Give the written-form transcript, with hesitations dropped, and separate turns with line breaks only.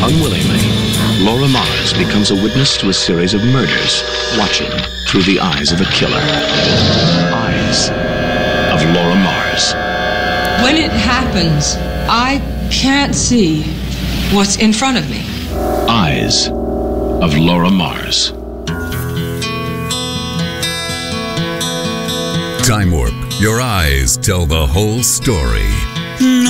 Unwillingly, Laura Mars becomes a witness to a series of murders, watching through the eyes of a killer. Eyes of Laura Mars.
When it happens, I can't see what's in front of me.
Eyes of Laura Mars.
Time Warp. Your eyes tell the whole story.